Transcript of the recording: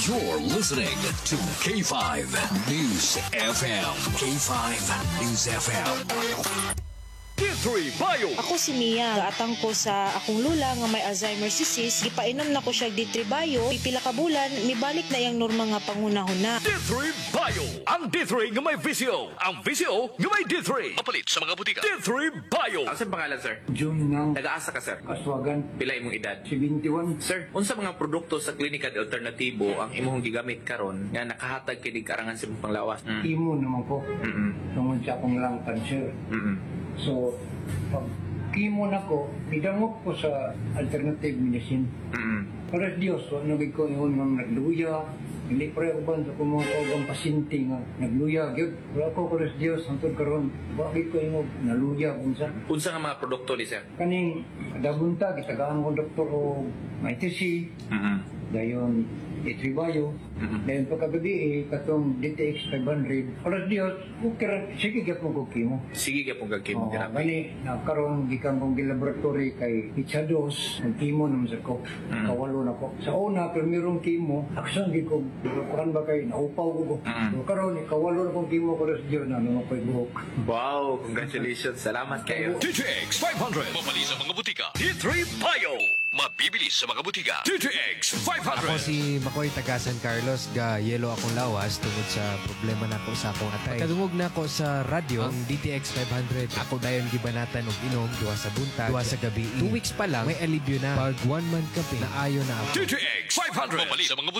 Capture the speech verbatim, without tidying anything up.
You're listening to K five News F M. K five News F M. D three Bio. Ako si Mia, gaatang ko sa akong lula nga may Alzheimer's disease, gipainom na ko siya D three Bio, pipila ka bulan, mibalik na yang norma nga pangunahon na. D three Bio. Ang D three nga may visio. Ang visio nga may D three. Mapalit sa mga butika. D three Bio. Ang saan pangalan, sir? June ng Nag-aasa ka, sir? Aswagan, Pila imong edad? seventy-one. Sir, unsa mga produkto sa klinika de alternatibo ang imong gigamit karon nga nakahatag kini karangan sa imong panglawas? Mm. Imo naman ko. Mm. Tungod sa akong lung cancer. Mm. So, pag chemo na ko, midangop ko sa alternative medicine. Mm. Para Diyos, wala nagig ko yun nga nagluya. Hindi pa rin ako ba sa kumakagang pasyente nga nagluya. Gyud, wala ko para Diyos, hantod karon. Bakit ko yung naluya kung sa Unsa nga mga produkto ni sir? kaning kadabunta, kitagaan ko doktor o may T C, Mm. dayon D three Bio, Mhm. dayon pagkagabi eh, katong D T X five hundred. Para Diyos, okay, sige gyud mo ko chemo. Sige ka pong Oo, gag-chemotherapy. gani, nakaroon gikan kong gilaboratory kay Pichados, ng chemo naman sa ko, Mm. kawalo na ko. Sa una, pero mayroong chemo, aksan di ko, kuran ba kay, naupaw ko ko. Mm. So, karon kawalo na kong chemo ko sa Diyos na naman ko'y buhok. Wow, congratulations. Salamat kayo. D T X five hundred. Mapali sa mga butika. D three Bio. Mabibili sa mga butika. D T X five Ako hundred. si Makoy taga San Carlos, ga yelo akong lawas tungod sa problema nako sa akong atay. Kadungog na ako sa radyo ang D T X five hundred. Ako dayon gibanatan og inom duwa sa buntag, duwa sa gabi. Two weeks pa lang may alibyo na. Pag one month ka na ayo na ako. D T X five hundred. Mapali sa mga butika.